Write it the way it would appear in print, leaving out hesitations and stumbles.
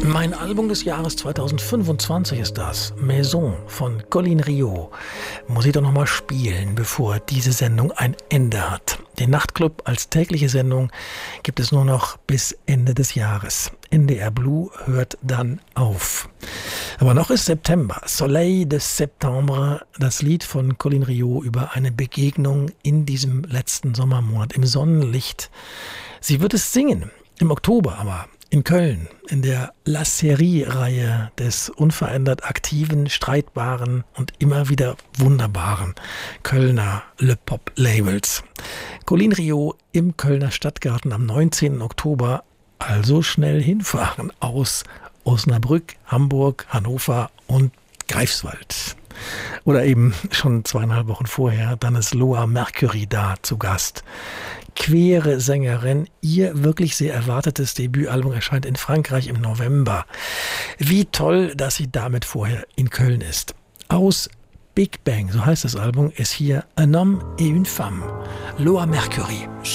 Mein Album des Jahres 2025 ist das, Maison von Colin Rio. Muss ich doch nochmal spielen, bevor diese Sendung ein Ende hat. Den Nachtclub als tägliche Sendung gibt es nur noch bis Ende des Jahres. NDR Blue hört dann auf. Aber noch ist September. Soleil de Septembre, das Lied von Colin Rio über eine Begegnung in diesem letzten Sommermonat im Sonnenlicht. Sie wird es singen, im Oktober aber. In Köln, in der La Serie-Reihe des unverändert aktiven, streitbaren und immer wieder wunderbaren Kölner Le Pop-Labels. Colin Rio im Kölner Stadtgarten am 19. Oktober, also schnell hinfahren aus Osnabrück, Hamburg, Hannover und Greifswald. Oder eben schon 2,5 Wochen vorher, dann ist Loa Mercury da zu Gast. Queere Sängerin, ihr wirklich sehr erwartetes Debütalbum erscheint in Frankreich im November. Wie toll, dass sie damit vorher in Köln ist. Aus Big Bang, so heißt das Album, ist hier Un homme et une femme, Loa Mercury.